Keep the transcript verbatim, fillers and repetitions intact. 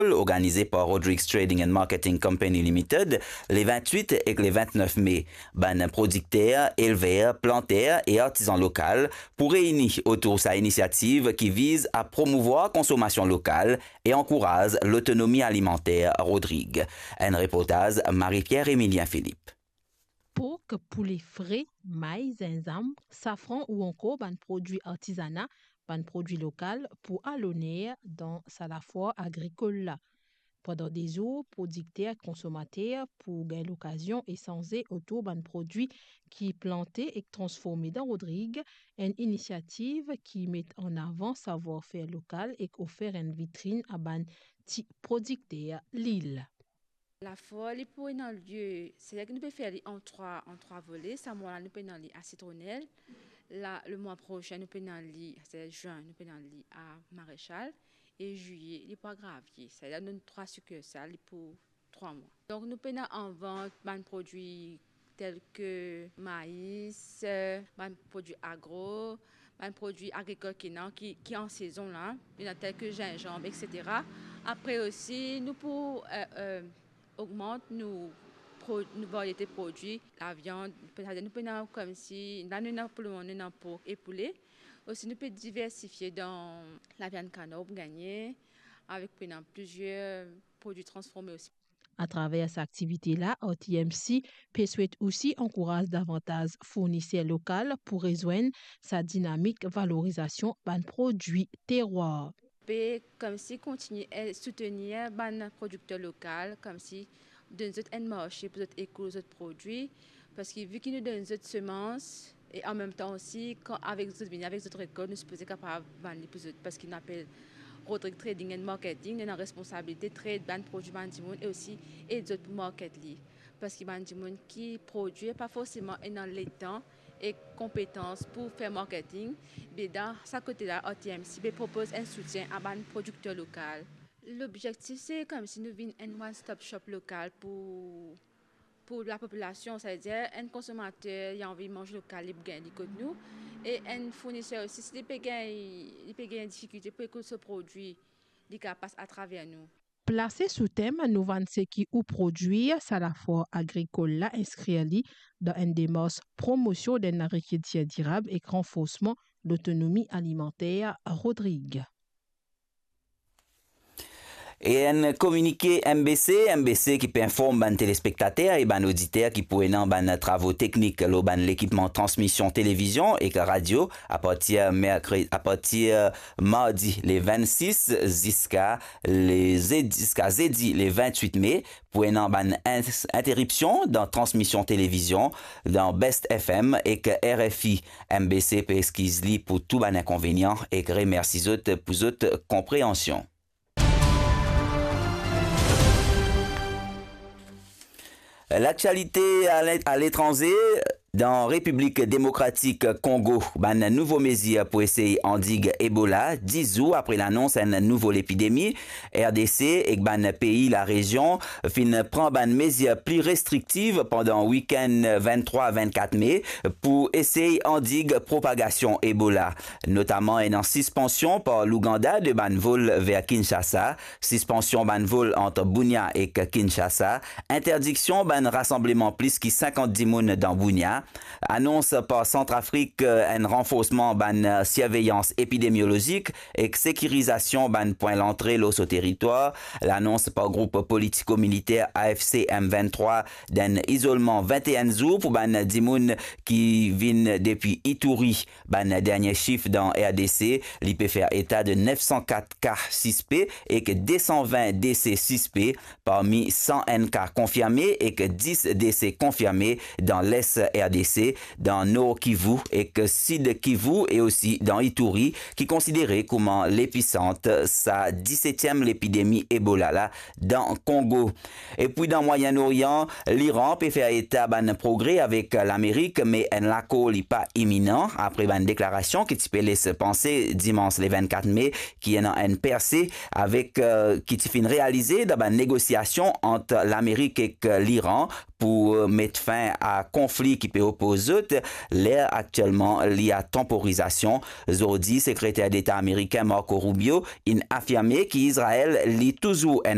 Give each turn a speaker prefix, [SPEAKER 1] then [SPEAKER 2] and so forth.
[SPEAKER 1] organisé par Rodrigues Trading and Marketing Company Limited les vingt-huit et les vingt-neuf mai. Ban producteurs, éleveurs, planteurs et artisans locaux pour réunir autour de sa initiative qui vise à promouvoir la consommation locale et encourage l'autonomie alimentaire Rodrigues. Un reportage Marie-Pierre-Émilien Philippe.
[SPEAKER 2] Pour que pour les frais, maïs, zinzam, safran ou encore ban produits artisanat, ban produits local pour allonner dans sa la fois agricole là. Pendant des jours, producteurs, consommateurs pour gagner l'occasion et sanser autour ban produits qui plantés et transformés dans Rodrigues, une initiative qui met en avant savoir-faire local et offre une vitrine à ban producteurs Lille.
[SPEAKER 3] La folie pour un lieu, c'est que nous pouvons faire en trois, en trois volets. Ça, moi, nous pouvons aller à Citronnelle. Là, le mois prochain, nous pouvons aller, c'est juin, nous pouvons aller à Maréchal. Et juillet, il n'est pas gravier. C'est-à-dire nous avons trois succursales pour trois mois. Donc, nous pouvons en vendre des produits tels que maïs, des produits agro, des produits agricoles qui sont qui, qui en saison là, tels que gingembre, et cetera. Après aussi, nous pouvons euh, euh, augmente nos, pro, nos variétés de produits, la viande, nous pouvons comme si, là nous avons pour le moment, nous avons pour et poulet. Aussi, nous pouvons diversifier dans la viande canard pour gagner, avec plusieurs produits transformés aussi.
[SPEAKER 2] À travers cette activité-là, O T M C peut souhaiter aussi encourager davantage fournisseurs locaux pour rejoindre sa dynamique valorisation des produits terroirs.
[SPEAKER 3] Comme si continuer à soutenir les producteurs locaux, comme si donner un marché pour notre éco, nos produits, parce que vu qu'ils nous donnent des semences, et en même temps aussi, quand avec les avec d'autres récoltes, nous sommes capables de vendre plus d'autres, parce qu'ils appellent Rodrigues Trading and Marketing, nous avons la responsabilité de trade des produits et aussi et d'autres marketing. Parce qu'il y a des gens qui produisent pas forcément dans les temps et compétences pour faire marketing, mais dans ce côté-là, O T M C propose un soutien à des producteurs locaux. L'objectif, c'est comme si nous venions un one-stop shop local pour, pour la population, c'est-à-dire un consommateur qui a envie de manger local, il gagne du côté nous, et un fournisseur aussi, s'il peut gagner une difficulté pour que ce produit passe à travers nous.
[SPEAKER 2] Placé sous thème, nous vendons ce qui ou produire, ça la fois agricole là, inscrit dans une démarche promotion d'une agriculture durable et renforcement de l'autonomie alimentaire à Rodrigues.
[SPEAKER 1] Et un communiqué M B C, M B C qui peut informer les téléspectateurs et les auditeurs qui pourraient dans les travaux techniques, l'équipement transmission télévision et radio à partir mercredi, à partir mardi les vingt-six jusqu'à les jusqu'à jeudi les vingt-huit mai pour une interruption dans transmission télévision dans Best F M et que R F I M B C peut excuser pour tout ban inconvénient et que remercie autres pour votre compréhension. L'actualité à l'étranger, dans République démocratique Congo, un nouveau mesure pour essayer endiguer Ebola, dix jours après l'annonce d'une nouvelle épidémie. R D C et ban pays, la région, fin prend ban mesure plus restrictive pendant week-end vingt-trois à vingt-quatre mai pour essayer endiguer propagation Ebola. Notamment une suspension par l'Ouganda de ban vol vers Kinshasa, suspension ban vol entre Bunia et Kinshasa, interdiction ban rassemblement plus que cinquante moun dans Bunia. Annonce par Centrafrique un renforcement ban surveillance épidémiologique et sécurisation ban point l'entrée l'eau au territoire. L'annonce par groupe politico-militaire A F C M vingt-trois d'un isolement vingt et un jours pour ban dimoun qui viennent depuis Ituri. Ban dernier chiffre dans R D C, l'I P faire état de neuf cent quatre cas suspects et que deux cent vingt décès suspects parmi cent un cas confirmés et que dix décès confirmés dans l'Est R D C, dans Nord Kivu et que Sud Kivu et aussi dans Ituri, qui considéré comme l'épicentre sa dix-septième l'épidémie Ebola là dans Congo. Et puis dans Moyen-Orient, l'Iran peut faire état d'un progrès avec l'Amérique, mais un l'accord n'est pas imminent après une déclaration qui peut laisser penser dimanche le vingt-quatre mai qui est une percée avec euh, qui fin réalisé dans une négociation entre l'Amérique et l'Iran pour mettre fin à conflit qui peut opposer l'air actuellement lié à temporisation. Zodi, secrétaire d'État américain Marco Rubio, a affirmé qu'Israël lit toujours un